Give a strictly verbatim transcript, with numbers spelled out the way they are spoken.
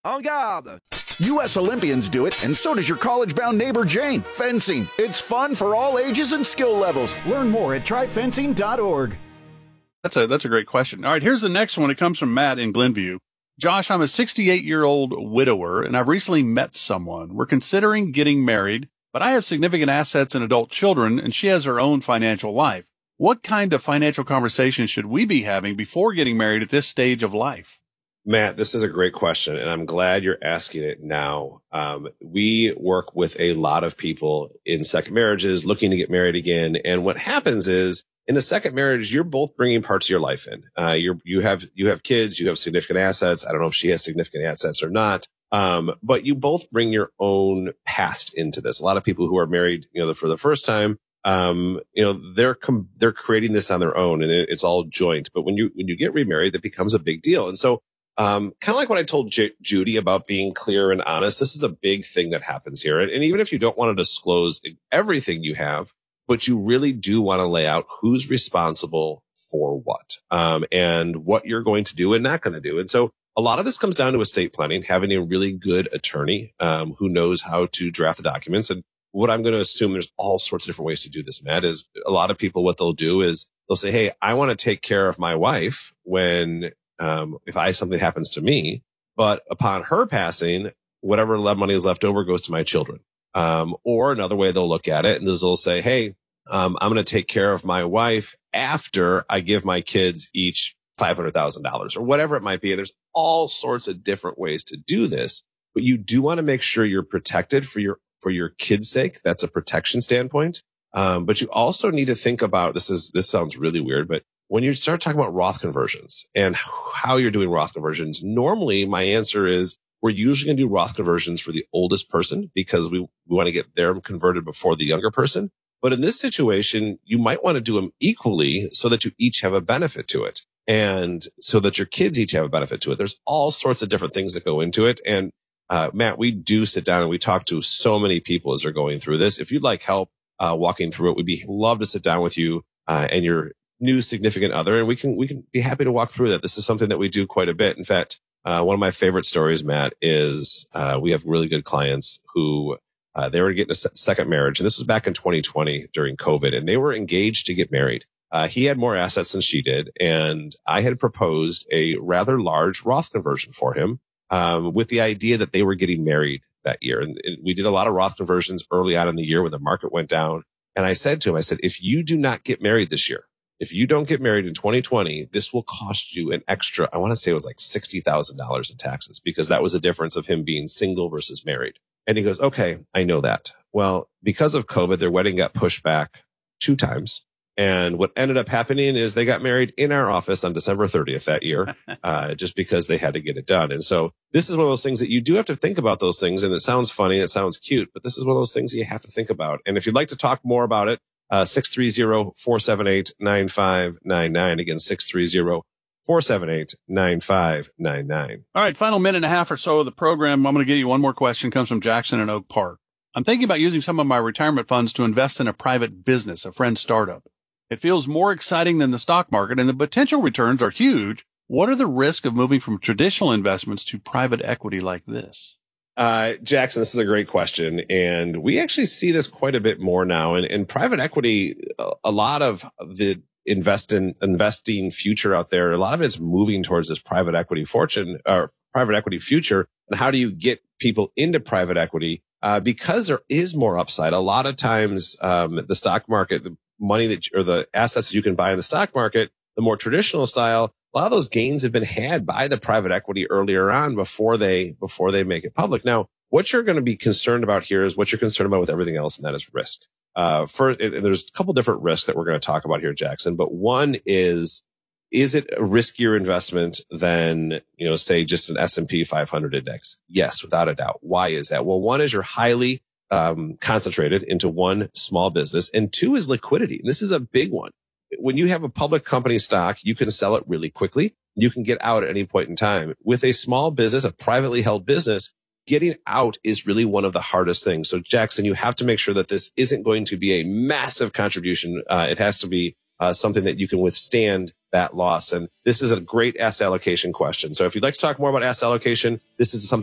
En garde! U S Olympians do it, and so does your college-bound neighbor Jane. Fencing. It's fun for all ages and skill levels. Learn more at try fencing dot org. That's a, that's a great question. All right, here's the next one. It comes from Matt in Glenview. Josh, I'm a sixty-eight-year-old widower, and I've recently met someone. We're considering getting married, but I have significant assets and adult children, and she has her own financial life. What kind of financial conversation should we be having before getting married at this stage of life? Matt, this is a great question, and I'm glad you're asking it now. Um, we work with a lot of people in second marriages looking to get married again. And what happens is in a second marriage, you're both bringing parts of your life in. Uh, you're, you have, you have kids, you have significant assets. I don't know if she has significant assets or not. Um, but you both bring your own past into this. A lot of people who are married, you know, for the first time, um, you know, they're, com- they're creating this on their own and it, it's all joint. But when you, when you get remarried, that becomes a big deal. And so, Um, kind of like what I told J- Judy about being clear and honest. This is a big thing that happens here. And, and even if you don't want to disclose everything you have, but you really do want to lay out who's responsible for what, um, and what you're going to do and not going to do. And so a lot of this comes down to estate planning, having a really good attorney, um, who knows how to draft the documents. And what I'm going to assume, there's all sorts of different ways to do this, Matt, is a lot of people, what they'll do is they'll say, hey, I want to take care of my wife when Um, if I, something happens to me, but upon her passing, whatever money is left over goes to my children. Um, or another way they'll look at it and they'll say, hey, um, I'm going to take care of my wife after I give my kids each five hundred thousand dollars or whatever it might be. And there's all sorts of different ways to do this, but you do want to make sure you're protected for your, for your kids' sake. That's a protection standpoint. Um, but you also need to think about, this is, this sounds really weird, but when you start talking about Roth conversions and how you're doing Roth conversions, normally my answer is we're usually going to do Roth conversions for the oldest person because we, we want to get them converted before the younger person. But in this situation, you might want to do them equally so that you each have a benefit to it and so that your kids each have a benefit to it. There's all sorts of different things that go into it. And uh, Matt, we do sit down and we talk to so many people as they're going through this. If you'd like help uh, walking through it, we'd be love to sit down with you uh, and your new significant other, and we can we can be happy to walk through that. This is something that we do quite a bit. In fact, uh, one of my favorite stories, Matt, is uh, we have really good clients who uh, they were getting a se- second marriage, and this was back in twenty twenty during COVID, and they were engaged to get married. Uh, he had more assets than she did, and I had proposed a rather large Roth conversion for him um, with the idea that they were getting married that year. And, and we did a lot of Roth conversions early on in the year when the market went down. And I said to him, I said, if you do not get married this year, if you don't get married in twenty twenty, this will cost you an extra, I want to say it was like sixty thousand dollars in taxes because that was the difference of him being single versus married. And he goes, okay, I know that. Well, because of COVID, their wedding got pushed back two times. And what ended up happening is they got married in our office on December thirtieth that year, uh, just because they had to get it done. And so this is one of those things that you do have to think about those things. And it sounds funny. It sounds cute, but this is one of those things that you have to think about. And if you'd like to talk more about it, Uh, six three zero, four seven eight, nine five nine nine. Again, six three zero, four seven eight, nine five nine nine. All right. Final minute and a half or so of the program. I'm going to give you one more question. It comes from Jackson in Oak Park. I'm thinking about using some of my retirement funds to invest in a private business, a friend's startup. It feels more exciting than the stock market and the potential returns are huge. What are the risks of moving from traditional investments to private equity like this? Uh, Jackson, this is a great question. And we actually see this quite a bit more now. And in private equity, a lot of the invest in investing future out there, a lot of it's moving towards this private equity fortune or private equity future. And how do you get people into private equity? Uh, because there is more upside. A lot of times, um, the stock market, the money that, or the assets that you can buy in the stock market, the more traditional style, a lot of those gains have been had by the private equity earlier on before they, before they make it public. Now, what you're going to be concerned about here is what you're concerned about with everything else, and that is risk. Uh, first, and there's a couple different risks that we're going to talk about here, Jackson, but one is, is it a riskier investment than, you know, say just an S and P five hundred index? Yes, without a doubt. Why is that? Well, one is you're highly, um, concentrated into one small business, and two is liquidity. And this is a big one. When you have a public company stock, you can sell it really quickly. You can get out at any point in time. With a small business, a privately held business, getting out is really one of the hardest things. So Jackson, you have to make sure that this isn't going to be a massive contribution. Uh, it has to be uh, something that you can withstand that loss. And this is a great asset allocation question. So if you'd like to talk more about asset allocation, this is something